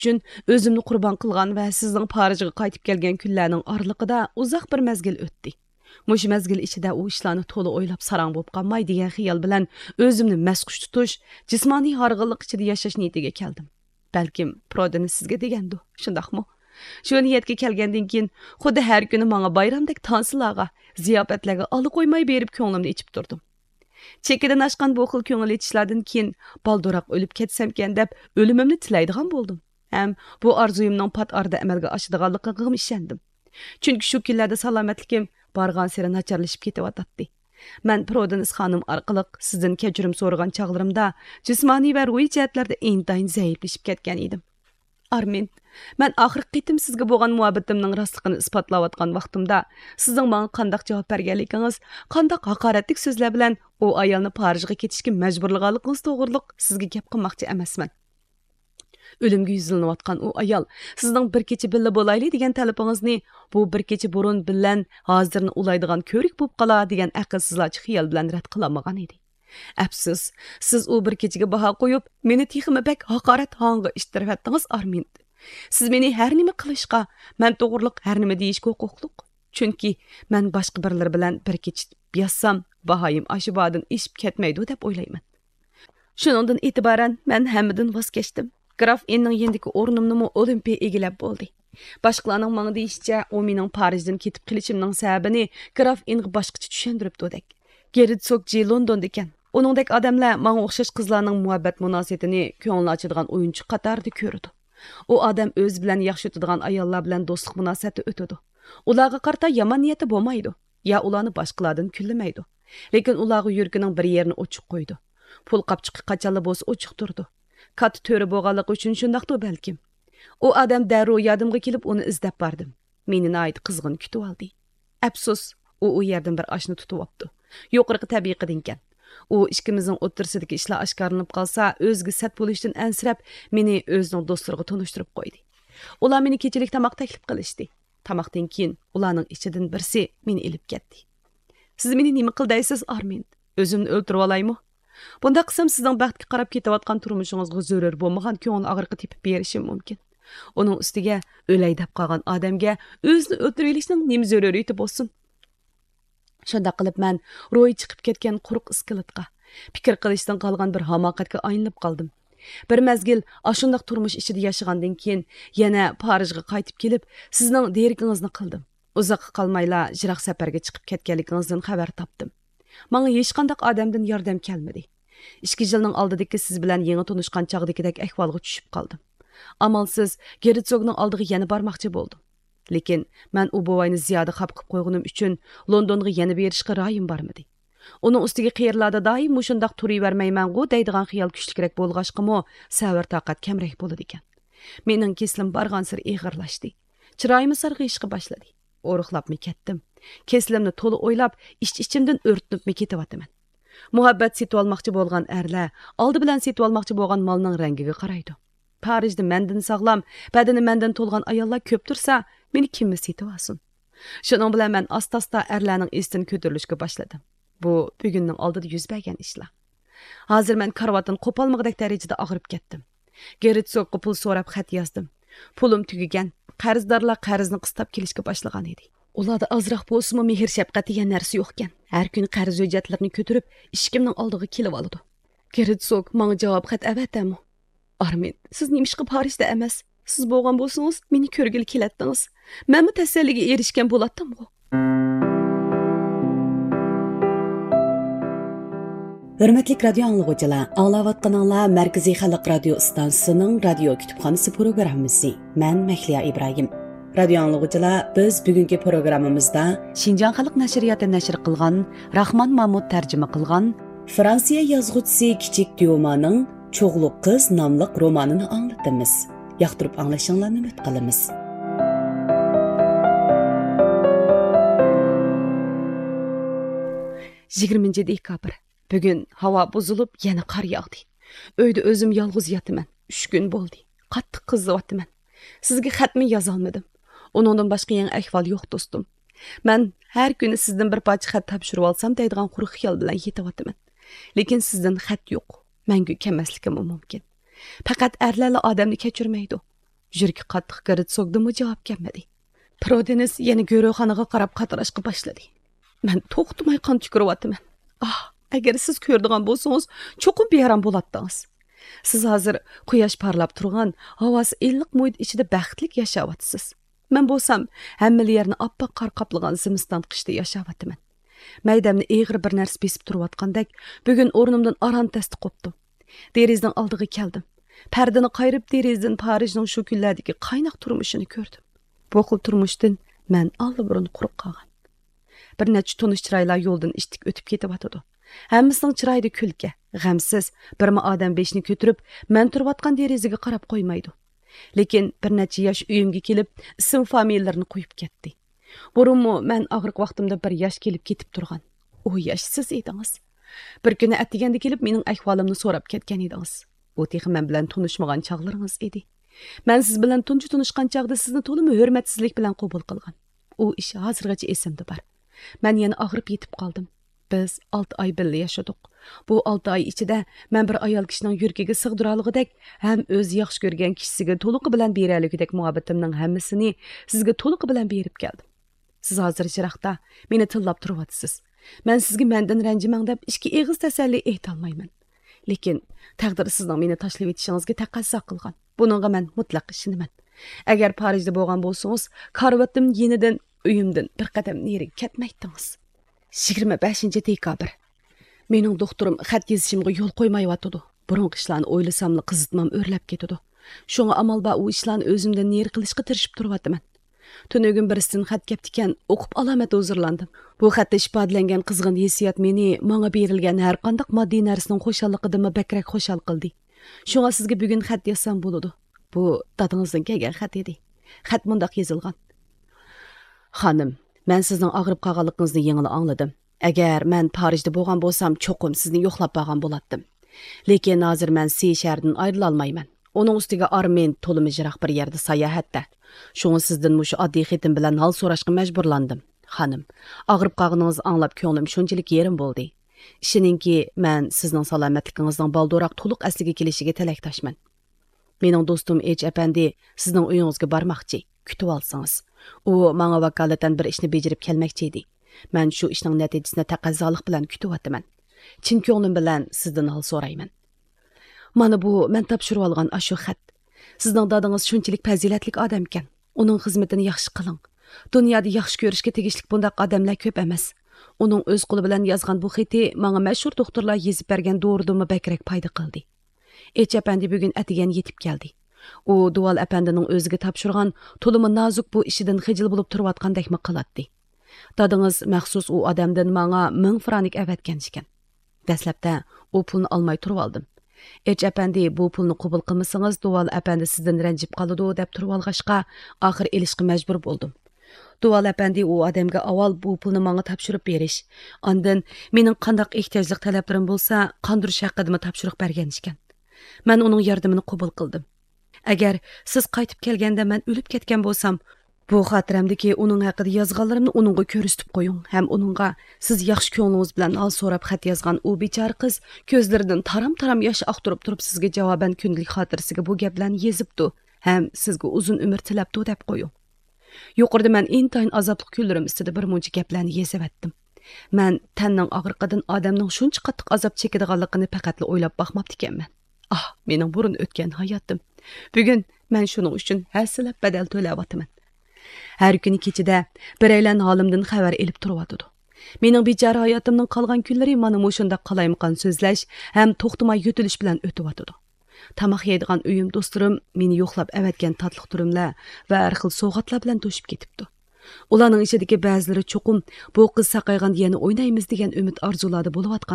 uchun o'zimni qurbon qilgan va sizning Parijga qaytib kelgan kunlarning oralig'ida uzoq bir mezgil o'tdi. Mush mezgil ichida u ishlarni to'la o'ylab sarang bo'lib qolmay degan xiyol bilan o'zimni masqush tutish, jismoniy horg'inlik ichida yashash niyatiga keldim. Balkim Prodani sizga degandu, shundaqmi? Shu niyatga kelgandan keyin xuddi har kuni menga bayramdek tansilarga, ziyofatlarga olib qo'ymay berib ko'nglimni ichib turdim. Chekidan aşqan bu xil ko'ngil etishlardan keyin balduroq o'lib ketsamkan deb o'limimni tilaydigan bo'ldim. Ham bu orzuyimning pat orada amalga oshadiganligiga ishondim. Chunki shu kunlarda salomatligim bargan sari nacharlashib ketyapti. Men Prodans xonim orqali sizdan kechirim so'ragan chog'larimda jismoniy va ruhiy jihatlarda intayin zaiflashib ketgan edim. Armin, men oxirgi qitim sizga bo'lgan muhabbatimning rostligini isbotlayotgan vaqtimda sizning menga qanday javob berganligingiz, qanday haqoratlik so'zlar bilan u ayolni Parijga ketishga majburlaganligingiz to'g'riliq sizga gap qilmoqchi emasman. O'limga yuzlanayotgan u ayol sizning bir kecha billa bo'layli degan talabingizni bu bir kecha burun bilan hozirni ulaydigan ko'rik bo'lib qola degan aqlsizlarcha xiyol bilan rad qilamagan edi. Afsus, siz u bir kechaga baho qo'yib, meni texmi bak haqorat hong'i ishtirfatdingiz Armin. Siz meni har nima qilishga, men to'g'riliq har nima deyishga huquqliq. Chunki men boshqa birlar bilan bir kecha yassam, bahoyim ashibodan ishib ketmaydi deb o'ylayman. Shuningdan e'tiboran men hammadan voz kechdim. Graf Enning yendiki o'rnimni Olimpiya egilab bo'ldi. Boshqalarning menga deyishicha, u mening Parijdan ketib qilishimning sababini Graf Enning boshqacha tushuntiribdi. Geritsok G Londonda ekan. Uningdek odamlar menga o'xshash qizlarning muhabbat munosabatini ko'ngil ochadigan o'yinchi qatorida ko'rdi. U odam o'z bilan yaxshi o'tadigan ayollar bilan do'stlik munosabati o'tadi. Ularga qarta yomon niyati bo'lmaydi, ya ularni boshqalardan kullamaydi. Lekin ularga yurgining bir yerini ochiq qo'ydi. Pul qapchiqi qachonli bo'lsa ochiq turdi. Kat to'ri bo'lganligi uchun shundaqdir balkim. U odam darrov yodimga kelib uni izlab bordim. Meni nayt qizg'in kutib oldi. Afsus, u yerdan bir oshni tutib olibdi. Yuqorqi tabiiy qidinkan. U ikkimizning o'ttirsidagi ishlar oshkorlanib qolsa, o'zga sat bo'lishdan ansirab, meni o'zining do'stlariga tanishtirib qo'ydi. Ular meni kechilik tomoq taklif qilishdi. Tomoqdan keyin ularning ichidan birsi meni ilib ketdi. Siz meni nima qildaysiz, Armin? O'zimni o'ltirib olaymi? Bunda qism sizning baxtga qarab ketayotgan turmushingizga zarar bo'lmagan ko'ngil og'riqi tepib berishim mumkin. Uning ustiga o'lay deb qolgan odamga o'zini o'ltirib olishning nima zaruriyati bo'lsin? Shunda qilib men ro'yi chiqib ketgan quruq iskeletga, fikr qilishdan qolgan bir hamoqatga aylanib qoldim. Bir mezgil ashundaq turmush ichida yashagandan keyin yana Parijga qaytib kelib, sizning derigingizni qildim. Uzoqqa qolmayla jiroq safarga chiqib ketganligingizdan xabar topdim. Menga hech qanday odamdan yordam kelmadi. 2 yilning oldidagi siz bilan yangi tanishgan chog'dagidek ahvolga tushib qoldim. Amalsiz Geritsogning oldiga yana bormoqchi bo'ldim. Lekin men u buvayni ziyoda xap qilib qo'yganim uchun Londonga yana berishga royim bormadi. Uning ustiga qiyirlarda doim mushundaq turavermayman-ku deydigan xiyol kuchlikroq bo'lg'ashqimi, savr taqat kamroq bo'ladi ekan. Mening keslim bargan sir ig'irlashdi. Chiroyim sarg'ayishga boshladi. O'riqlabmi ketdim. Keslimni to'la o'ylab, ichimdan o'rtinibmi ketyapman. Muhabbat setib olmoqchi bo'lgan erlar oldi bilan setib olmoqchi bo'lgan molning rangiga qaraydi. Parijda mendan sog'lom, badani mendan to'lgan ayollar ko'p tursa, meni kimmi setib olsin? Shuning bilan men asta-asta erlarning esdan ko'tarilishga boshladim. Bu bugunning oldida yuz bergan ishlar. Hozir men karvatdan qo'polmag'dak darajada og'rib ketdim. Geritsogga pul so'rab xat yozdim. Pulim tugagan, qarzdorlar qarzni qistab kelishga boshlagan edi. Ularda azroq bo'lsa-mu mehr shafqat degan narsa yo'q ekan. Har kun qarz hujjatlarini ko'tarib, ishkimning oldiga kelib oladi. Geritsog menga javob xat avatami? Armin, siz nimishqa Parijda emas? Siz bo'lgan bo'lsangiz, meni ko'rgil kelatdingiz. Menmi tasalliga erishgan bo'latdim-ku. Hürmetlik radio anlıqçılar, anlayatqanlar Merkezi Xalq Radio İstansiyasının radio kütüphanesi programımızı. Ben Mehliya İbrahim. Radio anlıqçılar, biz bugünkü programımızda Şinjan Xalq Nashriyati nashr qilgan, Rahman Mahmud tarjima qilgan Fransiya yazğıcısı Kichik Diomaning Çoğluq qiz nomli romanini anglatamiz. Yoqtirib anglashingizni umid qilamiz. dekabr. Bugün havo buzilib, yana qor yog'di. Uyda o'zim yolg'iz yotaman. 3 kun bo'ldi. Qattiq qizyapman. Sizga xatmi yoza olmadim. Uningdan boshqa yangi ahvol yo'q do'stim. Men har kuni sizdan bir parcha xat topshirib olsam deydigan quruq xiyol bilan yetyapman. Lekin sizdan xat yo'q. Menga kelmasligim mumkin. Faqat erlarlar odamni kechirmaydi. Yuragi qattiq garit so'gdimi javob kelmadi. Prodenis yana go'roxonaga qarab qatirashga boshladi. Men to'xtamay qon tukiryapman. Agar siz ko'rdigan bo'lsangiz, cho'qim beharam bo'ladingiz. Siz hozir quyosh parlab turgan, havosi illiq muhit ichida baxtlik yashayapsiz. Men bo'lsam, hamma yerni oppoq qor qoplagan zimiston qishda yashayapman. Maydamni eg'ir bir narsa besib turayotgandek, bugun o'rnimdan aron tasti qopdim. Derizning oldiga keldim. Pardani qayirib derizdan Parijning shu kunlardagi qaynoq turmushini ko'rdim. Bu xil turmushdan men allburun quruq qolgan. Bir necha tonish chiroylar yo'ldan ishtik o'tib ketyapti. Hammasining chiroyida kulki, g'amsiz, birma odam beshni ko'tirib, men turayotgan derizaga qarab qo'ymaydi. Lekin bir necha yosh uyimga kelib, ism familiyalarini qo'yib ketdi. Burunmi men og'riq vaqtimda bir yosh kelib ketib turgan. U yosh siz edingiz. Bir kuni atiganda kelib mening ahvolimni so'rab ketgan edingiz. Bu texi men bilan tanishmagan chog'laringiz edi. Men siz bilan tunji tanishgan chog'da sizni to'liq hurmatsizlik bilan qabul qilgan. U ish hozirgacha esimda bor. Men yana og'rib yetib qoldim. Biz 6 oy birga yashadik. Bu 6 oy ichida men bir ayol kishining yurgiga sig'dirolgidek, ham o'z yaxshi ko'rgan kishisiga to'liq bilan berayligidek muhabbatimning hammasini sizga to'liq bilan berib keldim. Siz hozir jiroqda meni tillab turyapsiz. Men sizga mendan ranjimang deb ikki eg'iz tasalli aytolmayman. Lekin taqdir sizning meni tashlab etishingizga taqozo qilgan. Buningga men mutlaq ishonaman. Agar Parijda bo'lgan bo'lsangiz, karvatim yenidan uyimdan bir qadam nari ketmaydingiz. 25 dekabr. Mening doktorim xat yozishimga yo'l qo'ymayotdi. Burungi ishlarni o'ylasamla qizitmam o'rlab ketadi. Shunga amal ba u ishlarni o'zimdan neri qilishga tirishib turyapman. Tunugin birisidan xat kelibdikan, o'qib alomat huzurlandim. Bu xatda ifodalangan qizg'in hissiyot meni menga berilgan har qanday moddiy narsaning xo'shalligidan bakrak xo'shal qildi. Shunga sizga bugun xat yozsam bo'ladi. Bu dadingizdan kelgan xat edi. Xat mundaq yozilgan. Xonim, men sizning og'rib qolganligingizni yengil angladim. Agar men Parijda bo'lgan bo'lsam, cho'qim sizni yo'qlab borgan bo'lardim. Lekin hozir men Si shahardan ayrila olmayman. Uning ustiga Armen to'limi jiroq bir yerda sayohatda. Shunga sizdan mushu oddiy xatim bilan hol so'rashga majburlandim. Xonim, og'rib qolganingizni anglab ko'nglim shunchalik yerim bo'ldi. Ishoningki, men sizning salomatligingizning balduroq to'liq asliga kelishiga tilakdoshman. Mening do'stim H. Apandi sizning uyingizga bormoqchi. Kutib olsangiz. U menga vakolatan bir ishni bejarib kelmoqchi edi. Men shu ishning natijasini taqozolik bilan kutyapman. Chin ko'nglim bilan sizdan hol so'rayman. Mana bu men topshirib olgan shu xat. Sizning dadingiz shunchalik fazilatli odam ekan. Uning xizmatini yaxshi qiling. Dunyoda yaxshi ko'rishga tegishli bunday odamlar ko'p emas. Uning o'z qo'li bilan yozgan bu xati menga mashhur doktorlar yozib bergan doridan bakrak foyda qildi. H. Apandi bugun atigan yetib keldi. U Duval apandining o'ziga topshirgan to'limi nozik bu ishidan xijil bo'lib turayotgandekmi qiladi. Dadingiz maxsus u odamdan menga 1000 franik avatgan ekan. Dastlabda u pulni olmay turib oldim. H. Apandi bu pulni qabul qilmasangiz Duval apandi sizdan ranjib qoladi deb turib olg'ashqa oxir elishga majbur bo'ldim. Duval apandi u odamga avval bu pulni menga topshirib berish, ondan mening qanday ehtiyojli talablarim bo'lsa, qondirish haqida topshiriq bergan ekan. Men uning yordamini qabul qildim. Agar siz qaytib kelganda men o'lib ketgan bo'lsam, bu xotiramdagi uning haqida yozganlarimni uningga ko'rsatib qo'ying. Ham uningga siz yaxshi ko'nglingiz bilan al so'rab xat yozgan u bechora qiz ko'zlaridan taram-taram yosh oqtirib turib sizga javoban kundalik xotirasiga bu gaplarni yozibdi. Ham sizga uzun umr tilabdi deb qo'ying. Yuqorida men intayin azobli kunlarim ustida bir muncha gaplarni yozavatdim. Men tanning og'riqidan odamning shuncha qattiq azob chekadiganligini faqatla o'ylab boqmabdi ekanman. Mening burun o'tgan hayotim. Bugun men shuning uchun hasilab badal to'layapman. Har kuni kechida biraylan holimdan xabar elib turyapti. Mening bechora hayotimning qolgan kunlari mana shunda qalaymaqan so'zlash ham to'xtamay yutilish bilan o'tyapti. Tamoq yeydigan uyim do'stlarim meni yo'qlab avatgan tatliq turimlar va har xil sovg'atlar bilan to'shib ketibdi. Ularning ichidagi ba'zilari cho'qim bu qiz saqaygan yana o'ynaymiz degan umid orzularda bo'layotgan